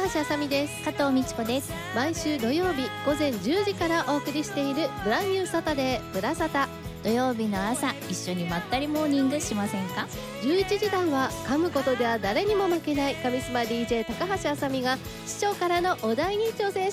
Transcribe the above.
橋あさみです。 加藤美智子です。 毎週土曜日午前10時からお送りしているブランニューサタデーブラサタ。 土曜日の朝、一緒にまったりモーニングしませんか。 11時台は噛むことでは誰にも負けないカリスマ DJ 高橋あさみが視聴からのお題に挑戦し